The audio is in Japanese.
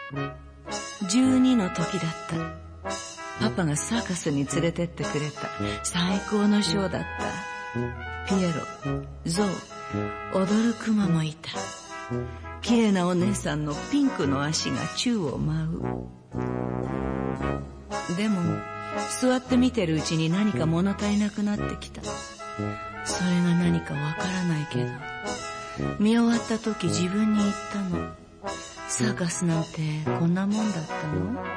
12の時だった。パパがサーカスに連れてってくれた。最高のショーだった。ピエロ、ゾウ、踊るクマもいた。綺麗なお姉さんのピンクの足が宙を舞う。でも座って見てるうちに何か物足りなくなってきた。それが何かわからないけど、見終わった時自分に言ったの。サーカスなんてこんなもんだったの？